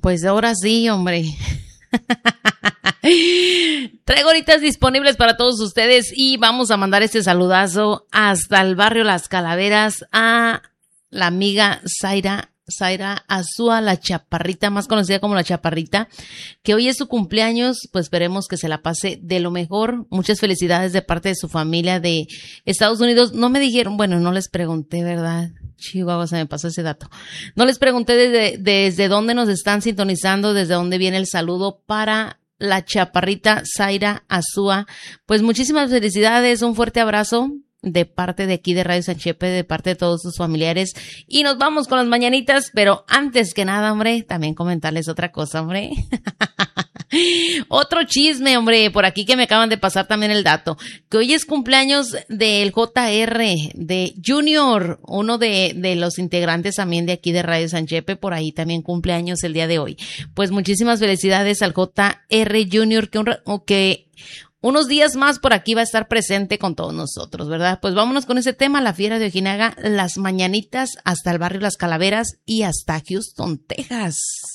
Pues ahora sí, hombre. Traigo horitas disponibles para todos ustedes y vamos a mandar este saludazo hasta el barrio Las Calaveras a la amiga Zaira Azúa, la Chaparrita, más conocida como la Chaparrita, que hoy es su cumpleaños. Pues esperemos que se la pase de lo mejor. Muchas felicidades de parte de su familia de Estados Unidos. No me dijeron, bueno, no les pregunté, ¿verdad? Chihuahua, se me pasó ese dato. No les pregunté desde dónde nos están sintonizando, desde dónde viene el saludo para la Chaparrita Zaira Azúa. Pues muchísimas felicidades, un fuerte abrazo de parte de aquí de Radio San Chepe, de parte de todos sus familiares. Y nos vamos con las mañanitas, pero antes que nada, hombre, también comentarles otra cosa, hombre. Otro chisme, hombre, por aquí que me acaban de pasar también el dato, que hoy es cumpleaños del JR, de Junior, uno de los integrantes también de aquí de Radio San Chepe, por ahí también cumpleaños el día de hoy. Pues muchísimas felicidades al JR Junior, que unos días más por aquí va a estar presente con todos nosotros, ¿verdad? Pues vámonos con ese tema, la fiera de Ojinaga, las mañanitas, hasta el barrio Las Calaveras y hasta Houston, Texas.